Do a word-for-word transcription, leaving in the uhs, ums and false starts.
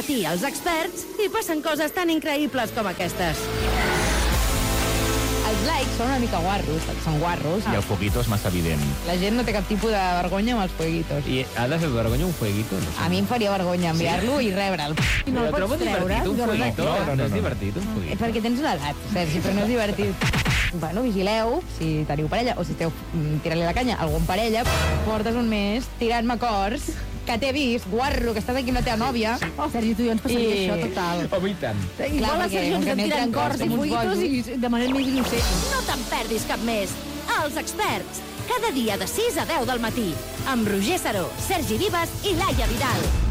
matí als experts i passen coses tan increïbles com aquestes. Els likes són una mica guarros, són guarros. I el fueguito és massa evident. La gent no té cap tipus de vergonya amb els fueguitos. I ha de fer vergonya un fueguito? No sé. A mi em faria vergonya enviar-lo i rebre'l. I no el trobo pots treure? divertit, un Jo fueguito. no. No, no, no, és divertit, un Eh, fueguito. Perquè tens una edat, Sergi, però no és divertit. Bueno, vigileu, si teniu parella o si esteu mm, tirant-li la canya a algun parella, portes un mes tirant-me cors que t'he vist, guarro, que estàs aquí amb la teva nòvia. Oh, Sergi, tu i jo ens passaria I- això, total. Home, i tant. I Clar, vola, perquè Sergi, com ens que hem m'entren tirant cors cors i com uns fueguitos bojos. i de manera més innocent. No te'n perdis cap més. Els experts, cada dia de sis a deu del matí, amb Roger Saró, Sergi Vives i Laia Vidal.